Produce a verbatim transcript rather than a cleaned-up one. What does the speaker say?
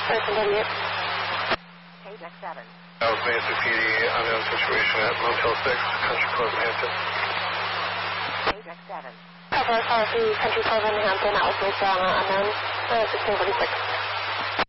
Person W. K X seven. That was Mesa P D, unknown situation at Motel six, Country Club, Hampton. K X seven. Cover policy, Country Club in Hampton, that was Mesa, uh, unknown, uh, sixteen forty-six.